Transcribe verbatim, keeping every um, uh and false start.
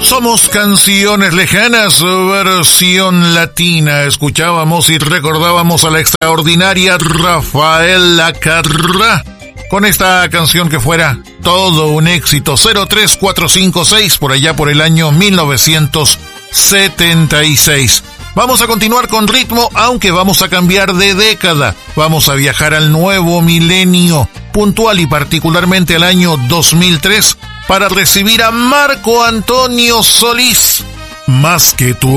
Somos Canciones Lejanas, versión latina. Escuchábamos y recordábamos a la extraordinaria Rafaela Carrá con esta canción que fuera todo un éxito. Cero tres cuatro cinco seis, por allá por el año mil novecientos setenta y seis. Vamos a continuar con ritmo, aunque vamos a cambiar de década. Vamos a viajar al nuevo milenio, puntual y particularmente al año dos mil tres, para recibir a Marco Antonio Solís. Más que tu